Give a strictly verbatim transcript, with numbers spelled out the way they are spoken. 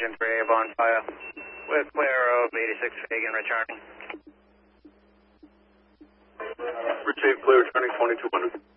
engine for Avon fire. We're clear of eighty-six Fagan returning. Retrieve clear returning twenty-two hundred.